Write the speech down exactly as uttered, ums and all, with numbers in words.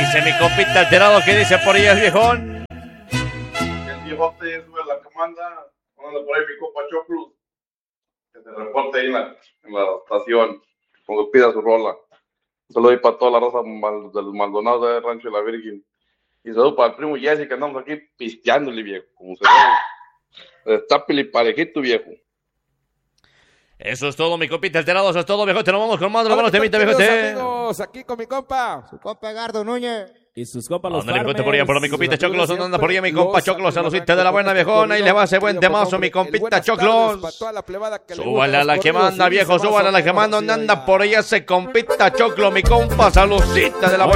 Dice mi compita alterado, ¿qué dice por ellas, viejón? El viejote sube la comanda, anda por ahí mi compa Choclo, que se reporte ahí en la, en la estación, cuando pida su rola. Un saludo ahí para toda la raza mal, del Maldonado de Rancho de la Virgen. Y saludo para el primo Jesse, que andamos aquí pisteándole, viejo, como se ve. Estápele parejito, viejo. Eso es todo, mi compita alterado, eso es todo, viejote. Nos vamos con más de los buenos temitas, viejote. Amigos, aquí con mi compa. Su compa Gardo Núñez. Y sus compas los Ándale, Farmers. por allá, por mi compita Sus amigos Choclos, anda por allá mi siempre, compa los Choclos, amigos saludita de la buena viejona, y le va a hacer buen temazo mi compita Choclos. Súbale a la que manda, viejo, súbale a la que manda, anda por allá ese compita Choclo, mi compa, saludita de la buena.